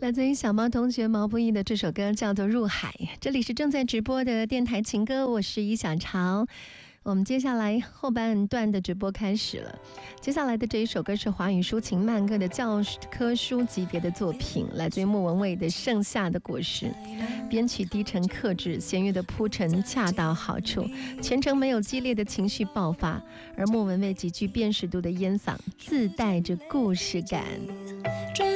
来自于小猫同学毛不易的这首歌叫做《入海》。这里是正在直播的电台情歌，我是于小潮。我们接下来后半段的直播开始了。接下来的这一首歌是华语抒情慢歌的教科书级别的作品，来自于莫文蔚的《盛夏的果实》。编曲低沉克制，弦乐的铺陈恰到好处，全程没有激烈的情绪爆发，而莫文蔚极具辨识度的烟嗓自带着故事感。